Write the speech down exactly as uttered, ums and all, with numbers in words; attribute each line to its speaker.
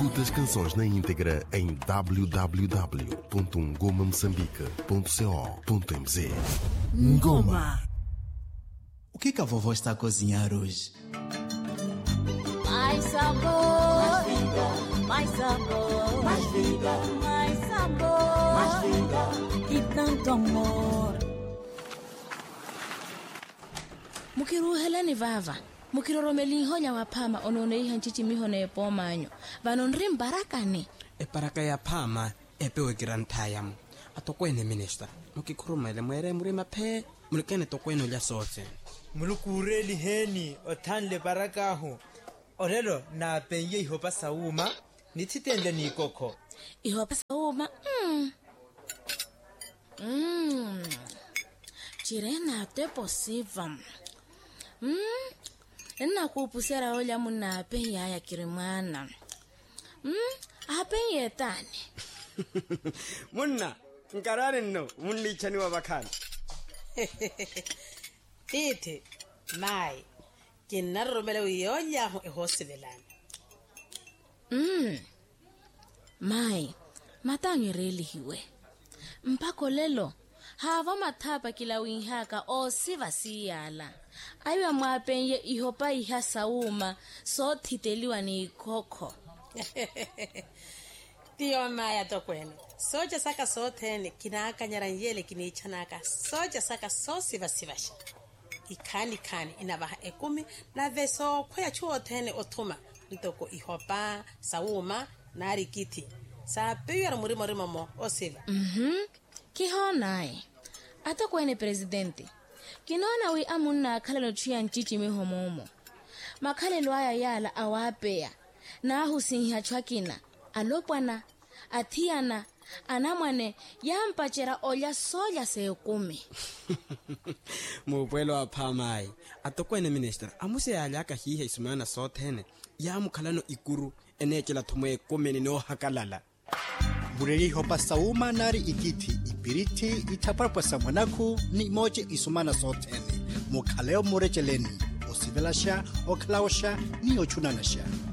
Speaker 1: Escuta as canções na íntegra em w w w ponto ngoma moçambique ponto co ponto m z. Ngoma.
Speaker 2: O que que a vovó está a cozinhar hoje?
Speaker 3: Mais sabor, mais vida, mais sabor, mais vida, mais sabor, mais vida e tanto amor. Mukiruhelani vava, mukiroromeli honya waphama ononei hanchichi mihone epomanyo, vanonrim barakani.
Speaker 4: E baraka ya phama epewe kirantayam. Atokwene minister, mukikurumele mwere murima phe, mulikene tokwene lya sote.
Speaker 5: Mulukureli heni othanle barakahu. Orelo na penye ihopa sauma nititende ni koko.
Speaker 3: Ihopa sauma. Mm. Mm. Chirena te posiva. Mm. Enna kupusera olya muna penya ya kirimana. Mm. Apenye tani.
Speaker 4: Munna, nkarare no, munni chani wa bakani.
Speaker 6: Tite, mai. Kinaromele uyonya ho ehosivelana.
Speaker 3: Mm. Mai, matangi reli hiwe. Mpako lelo, hava mathapa kila winhaka o siva siyala. Aywe mwapenye ihopa iha sauma, so titeliwa ni koko.
Speaker 6: Tiyo maya tokwene. Soja saka sotene kinaka nyaranyele kinichanaka. Soja saka so siva sivasha. Ikani kani inabaha ekumi na veso kwaya chuo tene otuma ntoko ihopa sauma na rikiti sa peyara muri muri mamo osiva.
Speaker 3: Mhm. Kihonai. Ata kwene presidente. Kinona wi amunna khalelo chia nchichi mihomomo. Makhalelo aya yala awapea na husinha chwakina alopwana athiana anamwane yampachera olya soya sekumi.
Speaker 4: Mupwelo wa phamai atokwene minister amuse alaka hihe isumana sothene ya mukhalano ikuru enechela thumwe komeni no hakalala.
Speaker 2: Bureri hopa sauma nari ikiti ipiriti itaparpa samanaku ni moje isumana sotene mukhaleo murecheleni osivelasha oklaosha ni ochunanasha.